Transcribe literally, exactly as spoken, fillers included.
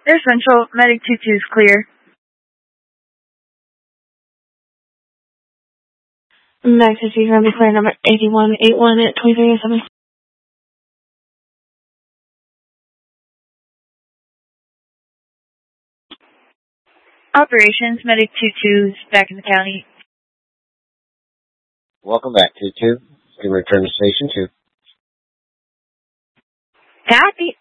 Air Central, Medic two two is clear. Max is going to be clear number eighty-one eighty-one at twenty-three oh seven. Operations, Medic two two is back in the county. Welcome back, two two. You can return to Station two. Copy.